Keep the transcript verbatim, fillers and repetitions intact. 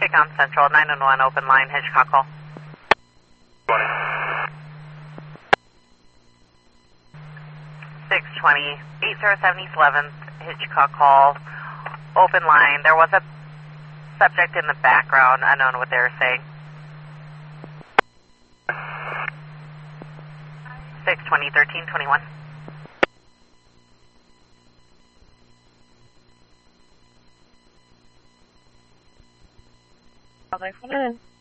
Chicom Central, nine one one, open line, Hitchcock call. twenty. six twenty, eight zero seven East eleventh, Hitchcock call, open line. There was a subject in the background, unknown what they were saying. six twenty, thirteen twenty-one. I'll go for it.